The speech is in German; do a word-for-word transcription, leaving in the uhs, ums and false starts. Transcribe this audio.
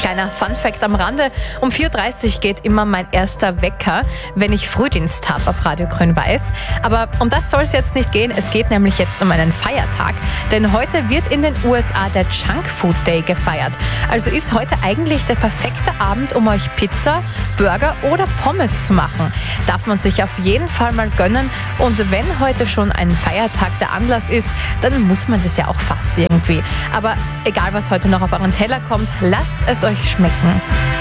Kleiner Funfact am Rande, um vier Uhr dreißig geht immer mein erster Wecker, wenn ich Frühdienst habe auf Radio Grün-Weiß. Aber um das soll es jetzt nicht gehen, es geht nämlich jetzt um einen Feiertag, denn heute wird in den U S A der Junk Food Day gefeiert. Also ist heute eigentlich der perfekte Abend, um euch Pizza, Burger oder Pommes zu machen. Darf man sich auf jeden Fall mal gönnen, und wenn heute schon ein Feiertag der Anlass ist, dann muss man das ja auch fast irgendwie. Aber egal, was heute noch auf euren Teller kommt, lasst es euch schmecken.